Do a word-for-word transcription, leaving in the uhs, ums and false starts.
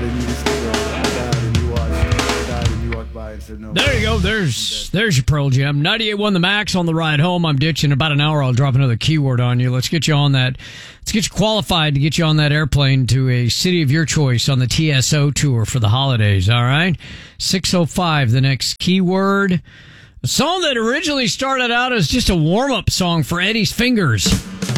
died and you just, you know, I died and you walked, I died and you walked by and said no. There you go. There's there's your Pearl Jam. ninety-eight point one The Max on the ride home. I'm ditching. About an hour, I'll drop another keyword on you. Let's get you on that. Let's get you qualified to get you on that airplane to a city of your choice on the T S O tour for the holidays, all right? six oh five, the next keyword. A song that originally started out as just a warm-up song for Eddie's Fingers.